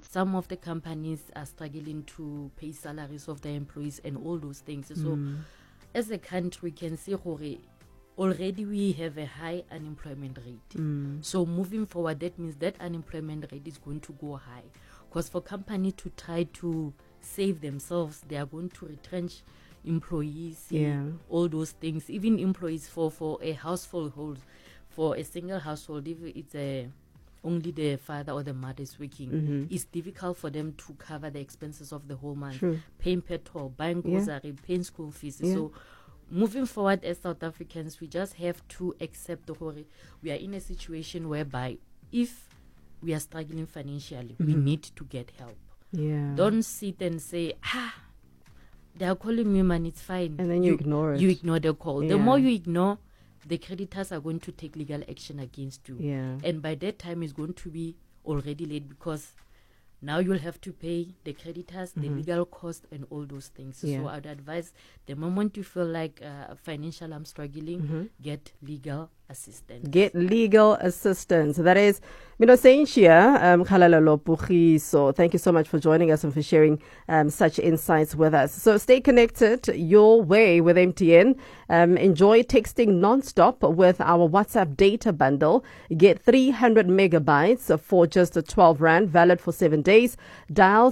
some of the companies are struggling to pay salaries of their employees and all those things. So as a country, we can see already we have a high unemployment rate. So moving forward, that means that unemployment rate is going to go high. Because for companies to try to save themselves, they are going to retrench employees, all those things. Even employees for a household, for a single household, if it's only the father or the mother is working, it's difficult for them to cover the expenses of the whole month. Paying petrol, buying grocery, paying school fees. So moving forward as South Africans, we just have to accept we are in a situation whereby if we are struggling financially, we need to get help. Don't sit and say, they are calling me, man, it's fine. And then you ignore it. You ignore the call. The more you ignore, the creditors are going to take legal action against you. And by that time, it's going to be already late, because now you'll have to pay the creditors, the legal cost, and all those things. So I'd advise, the moment you feel like financial, I'm struggling, get legal assistance. Get legal assistance. That is Minosentia Khalala Lopuchiso. Thank you so much for joining us and for sharing such insights with us. So stay connected your way with MTN. Enjoy texting non-stop with our WhatsApp data bundle. Get 300 megabytes for just 12 Rand, valid for 7 days. Dial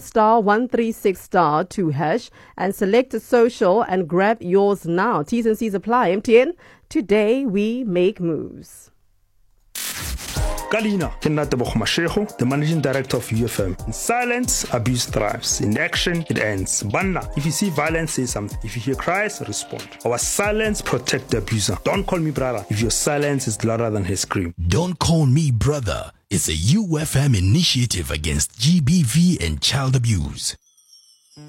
*136*2# and select social and grab yours now. T's and C's apply. MTN. Today we make moves. Kalina, the managing director of UFM. In silence, abuse thrives. In action, it ends. Banna, if you see violence, say something. If you hear cries, respond. Our silence protect the abuser. Don't call me brother if your silence is louder than his scream. Don't Call Me Brother is a UFM initiative against GBV and child abuse.